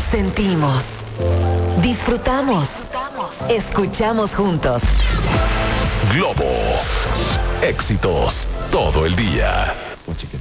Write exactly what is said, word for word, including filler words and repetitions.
Sentimos, disfrutamos, escuchamos juntos. Globo, éxitos todo el día.